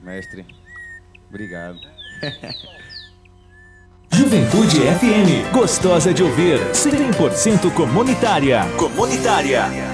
Mestre, obrigado. Juventude FM, gostosa de ouvir, 100% comunitária. Comunitária.